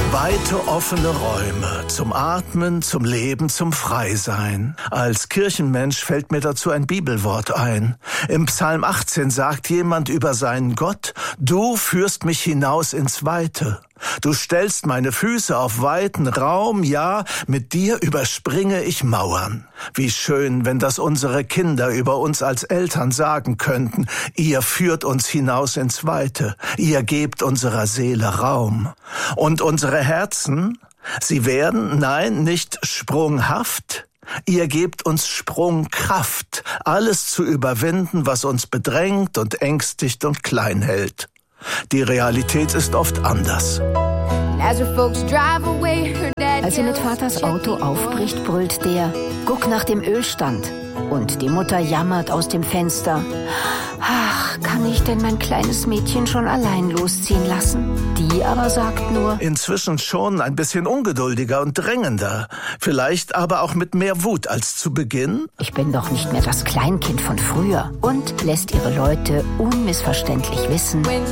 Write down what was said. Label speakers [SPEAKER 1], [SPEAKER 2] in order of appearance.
[SPEAKER 1] Weite, offene Räume zum Atmen, zum Leben, zum Freisein. Als Kirchenmensch fällt mir dazu ein Bibelwort ein. Im Psalm 18 sagt jemand über seinen Gott: Du führst mich hinaus ins Weite. Du stellst meine Füße auf weiten Raum, ja, mit dir überspringe ich Mauern. Wie schön, wenn das unsere Kinder über uns als Eltern sagen könnten: Ihr führt uns hinaus ins Weite, ihr gebt unserer Seele Raum. Und unsere Herzen, sie werden, nein, nicht sprunghaft, ihr gebt uns Sprungkraft, alles zu überwinden, was uns bedrängt und ängstigt und klein hält. Die Realität ist oft anders.
[SPEAKER 2] Als sie mit Vaters Auto aufbricht, brüllt der: Guck nach dem Ölstand. Und die Mutter jammert aus dem Fenster: Ach, kann ich denn mein kleines Mädchen schon allein losziehen lassen? Die aber sagt nur:
[SPEAKER 1] Inzwischen schon ein bisschen ungeduldiger und drängender. Vielleicht aber auch mit mehr Wut als zu Beginn.
[SPEAKER 2] Ich bin doch nicht mehr das Kleinkind von früher. Und lässt ihre Leute unmissverständlich wissen: